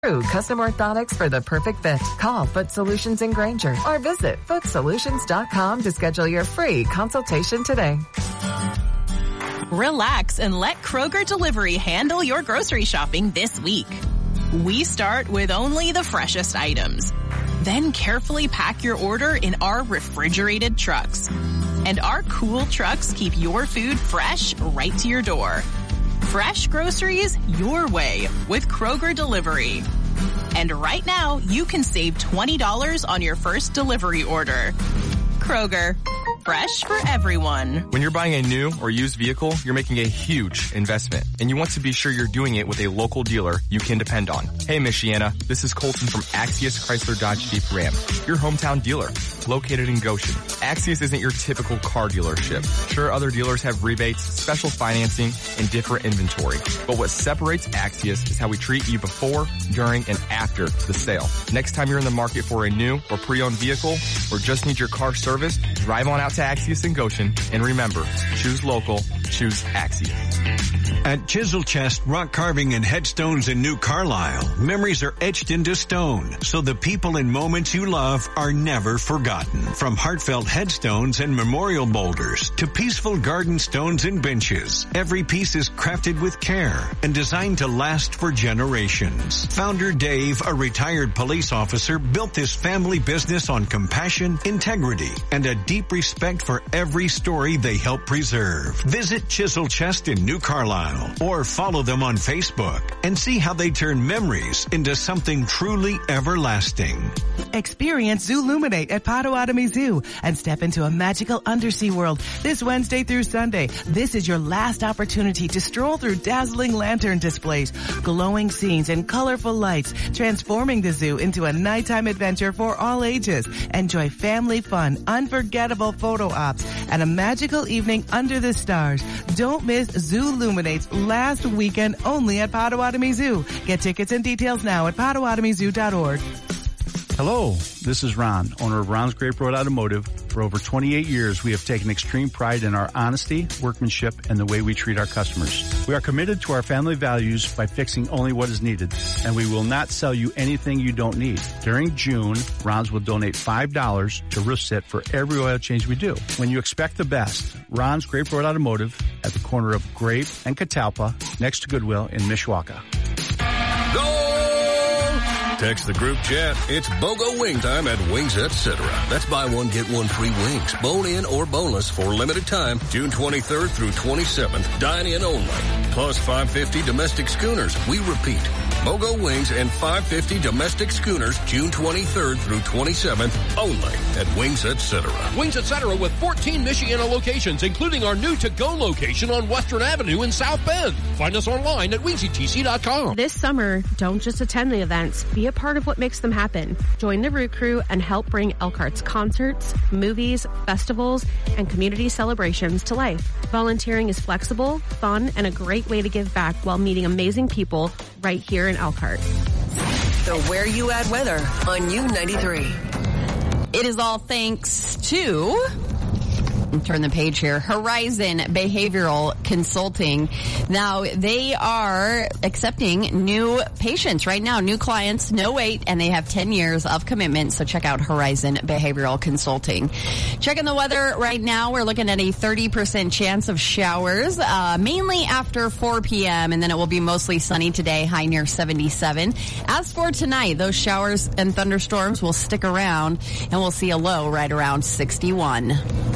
True Custom Orthotics for the perfect fit. Call Foot Solutions in Granger or visit footsolutions.com to schedule your free consultation today. Relax and let Kroger Delivery handle your grocery shopping this week. We start with only the freshest items. Then carefully pack your order in our refrigerated trucks. And our cool trucks keep your food fresh right to your door. Fresh groceries your way with Kroger Delivery. And right now, you can save $20 on your first delivery order. Kroger, fresh for everyone. When you're buying a new or used vehicle, you're making a huge investment, and you want to be sure you're doing it with a local dealer you can depend on. Hey, Michiana, this is Colton from Axios Chrysler Dodge Jeep Ram, your hometown dealer, located in Goshen. Axios isn't your typical car dealership. Sure, other dealers have rebates, special financing, and different inventory, but what separates Axios is how we treat you before, during, and after the sale. Next time you're in the market for a new or pre-owned vehicle, or just need your car serviced, drive on out to Axios in Goshen, and remember, choose local, choose Axios. At Chisel Chest Rock Carving and Headstones in New Carlisle, memories are etched into stone, so the people and moments you love are never forgotten. From heartfelt headstones and memorial boulders to peaceful garden stones and benches, every piece is crafted with care and designed to last for generations. Founder Dave, a retired police officer, built this family business on compassion, integrity, and a deep respect for every story they help preserve. Visit Chisel Chest in New Carlisle or follow them on Facebook and see how they turn memories into something truly everlasting. Experience Zooluminate at Potawatomi Zoo and step into a magical undersea world this Wednesday through Sunday. This is your last opportunity to stroll through dazzling lantern displays, glowing scenes, and colorful lights, transforming the zoo into a nighttime adventure for all ages. Enjoy family fun, unforgettable photo ops, and a magical evening under the stars. Don't miss Zooluminate's last weekend only at Potawatomi Zoo. Get tickets and details now at PotawatomiZoo.org. Hello, this is Ron, owner of Ron's Grape Road Automotive. For over 28 years, we have taken extreme pride in our honesty, workmanship, and the way we treat our customers. We are committed to our family values by fixing only what is needed, and we will not sell you anything you don't need. During June, Ron's will donate $5 to Roof Sit for every oil change we do. When you expect the best, Ron's Grape Road Automotive at the corner of Grape and Catalpa, next to Goodwill in Mishawaka. Go! Text the group chat. It's BOGO wing time at Wings Etc. That's buy one, get one free wings. Bone in or boneless for limited time. June 23rd through 27th. Dine in only. Plus $5.50 domestic schooners. We repeat. BOGO wings and $5.50 domestic schooners June 23rd through 27th only at Wings Etc. Wings Etc. with 14 Michiana locations, including our new to-go location on Western Avenue in South Bend. Find us online at wingsetc.com. This summer, don't just attend the events. Be a part of what makes them happen. Join the Root Crew and help bring Elkhart's concerts, movies, festivals, and community celebrations to life. Volunteering is flexible, fun, and a great way to give back while meeting amazing people right here in Elkhart. The Where You At weather on U93. It is all thanks to... Turn the page here. Horizon Behavioral Consulting. Now, they are accepting new patients right now, new clients, no wait, and they have 10 years of commitment. So check out Horizon Behavioral Consulting. Checking the weather right now. We're looking at a 30% chance of showers, mainly after 4 p.m. And then it will be mostly sunny today, high near 77. As for tonight, those showers and thunderstorms will stick around and we'll see a low right around 61.